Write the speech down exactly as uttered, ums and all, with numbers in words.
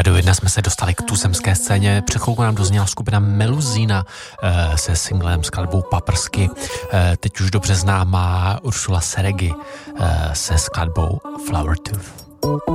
Pořadu jedna jsme se dostali k tuzemské scéně. Před chvilkou nám dozněla skupina Meluzína e, se singlem s skladbou Paprsky. E, teď už dobře známá Ursula Seregi e, se skladbou Flower Tooth.